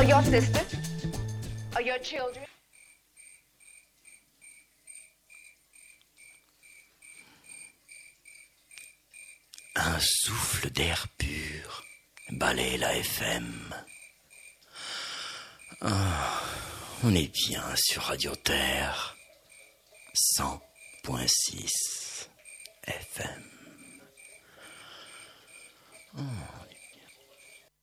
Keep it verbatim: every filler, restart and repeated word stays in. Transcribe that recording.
your sisters? Or your children? Un souffle d'air pur balaye la F M. Oh, on est bien sur Radio Terre, cent point six F M. Oh.